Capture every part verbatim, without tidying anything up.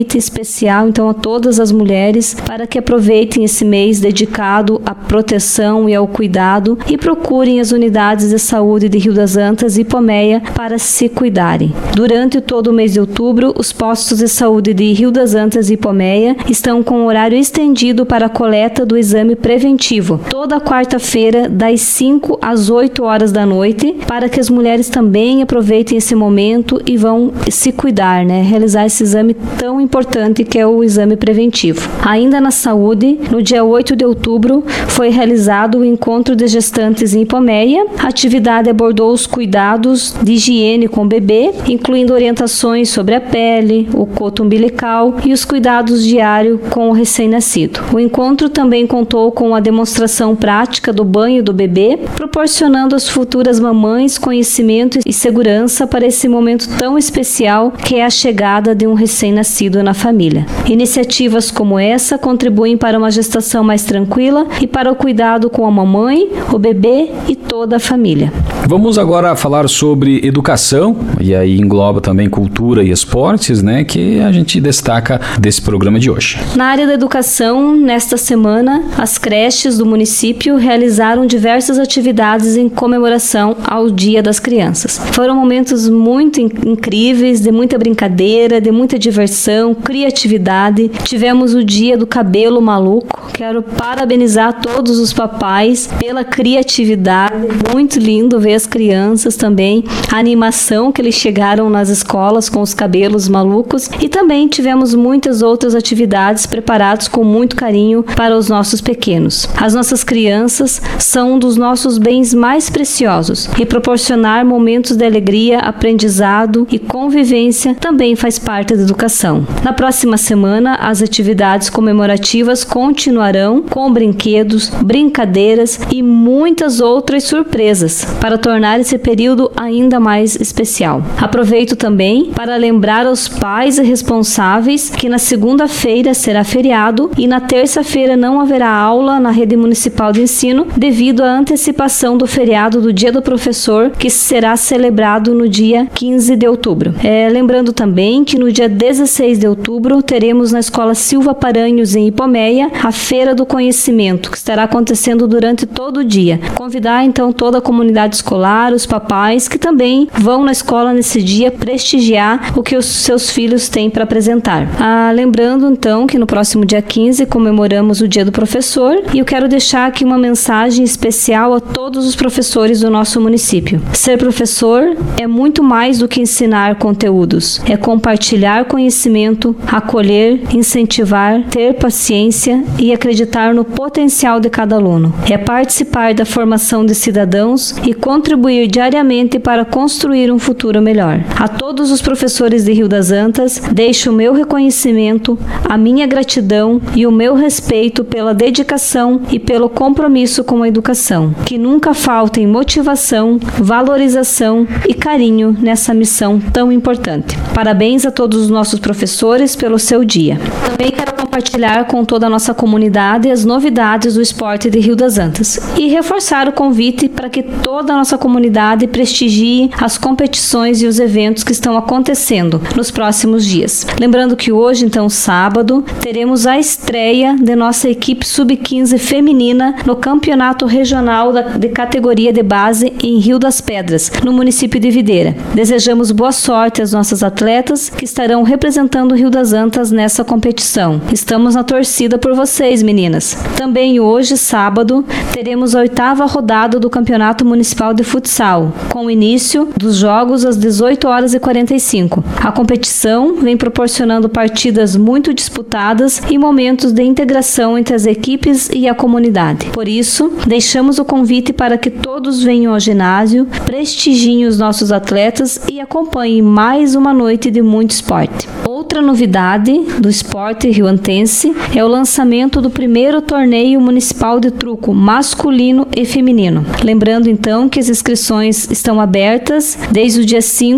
especial então a todas as mulheres para que aproveitem esse mês dedicado à proteção e ao cuidado e procurem as unidades de saúde de Rio das Antas e Ipomeia para se cuidarem. Durante todo o mês de outubro, os postos de saúde de Rio das Antas e Ipomeia estão com horário estendido para a coleta do exame preventivo, toda quarta-feira das cinco às oito horas da noite, para que as mulheres também aproveitem esse momento e vão se cuidar, né? Realizar esse exame tão importante que é o exame preventivo. Ainda na saúde, no dia oito de outubro, foi realizado o encontro de gestantes em Ipomeia. A atividade abordou os cuidados de higiene com o bebê, incluindo orientações sobre a pele, o coto umbilical e os cuidados diários com o recém-nascido. O encontro também contou com a demonstração prática do banho do bebê, proporcionando às futuras mamães conhecimento e segurança para esse momento tão especial que é a chegada de um recém-nascido na família. Iniciativas como essa contribuem para uma gestação mais tranquila e para o cuidado com a mamãe, o bebê e toda a família. Vamos agora falar sobre educação, e aí engloba também cultura e esportes, né, que a gente destaca desse programa de hoje. Na área da educação, nesta semana, as creches do município realizaram diversas atividades em comemoração ao Dia das Crianças. Foram momentos muito incríveis, de muita brincadeira, de muita diversão, criatividade. Tivemos o Dia do Cabelo Maluco. Quero parabenizar todos os papais pela criatividade. Muito lindo ver as crianças também, a animação que eles chegaram nas escolas com os cabelos malucos, e também tivemos muitas outras atividades preparadas com muito carinho para os nossos pequenos. As nossas crianças são um dos nossos bens mais preciosos e proporcionar momentos de alegria, aprendizado e convivência também faz parte da educação. Na próxima semana, as atividades comemorativas continuarão com brinquedos, brincadeiras e muitas outras surpresas para tornar esse período ainda mais especial. Aproveito também para lembrar aos pais e responsáveis que na segunda-feira será feriado e na terça-feira não haverá aula na rede municipal de ensino devido à antecipação do feriado do Dia do Professor, que será celebrado no dia quinze de outubro. É, lembrando também que no dia dezesseis de outubro teremos na Escola Silva Paranhos, em Ipomeia, a Feira do Conhecimento, que estará acontecendo durante todo o dia. Convidar então toda a comunidade escolar, os papais que também vão na escola nesse dia prestigiar o que os seus filhos têm para apresentar. Ah, lembrando então que no próximo dia quinze comemoramos o Dia do Professor, e eu quero deixar aqui uma mensagem especial a todos os professores do nosso município. Ser professor é muito mais do que ensinar conteúdos, é compartilhar conhecimento, acolher, incentivar, ter paciência e acreditar no potencial de cada aluno. É participar da formação de cidadãos e contribuir diariamente para construir um futuro melhor. A todos os professores de Rio das Antas, deixo o meu reconhecimento, a minha gratidão e o meu respeito pela dedicação e pelo compromisso com a educação. Que nunca faltem motivação, valorização e carinho nessa missão tão importante. Parabéns a todos os nossos professores pelo seu dia. Também quero compartilhar com toda a nossa comunidade as novidades do esporte de Rio das Antas e reforçar o convite para que toda a nossa comunidade prestigie as competições e os eventos que estão acontecendo nos próximos dias. Lembrando que hoje, então, sábado, teremos a estreia de nossa equipe sub quinze feminina no Campeonato Regional de categoria de base em Rio das Pedras, no município de Videira. Desejamos boa sorte às nossas atletas que estarão representando o Rio das Antas nessa competição. Estamos na torcida por vocês, meninas. Também hoje, sábado, teremos a oitava rodada do Campeonato Municipal de Futsal, com o início dos jogos às dezoito horas e quarenta e cinco. A competição vem proporcionando partidas muito disputadas e momentos de integração entre as equipes e a comunidade. Por isso, deixamos o convite para que todos venham ao ginásio, prestigiem os nossos atletas e acompanhem mais uma noite de muito esporte. Outra novidade do esporte rioantense é o lançamento do primeiro torneio municipal de truco masculino e feminino. Lembrando então que as inscrições estão abertas desde o dia cinco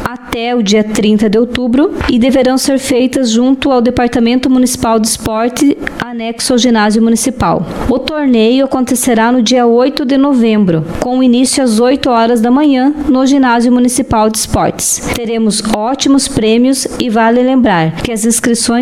até o dia trinta de outubro e deverão ser feitas junto ao Departamento Municipal de Esporte, anexo ao ginásio municipal. O torneio acontecerá no dia oito de novembro, com início às oito horas da manhã no ginásio municipal de esportes. Teremos ótimos prêmios e vale lembrar que as inscrições